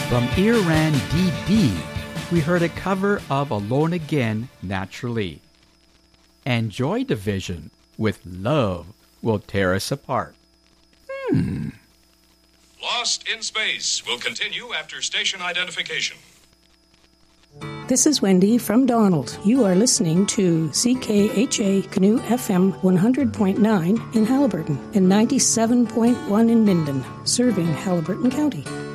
From Iran DB, we heard a cover of Alone Again, Naturally. And Joy Division with Love Will Tear Us Apart. Lost in Space will continue after station identification. This is Wendy from Donald. You are listening to CKHA Canoe FM 100.9 in Haliburton and 97.1 in Minden, serving Haliburton County.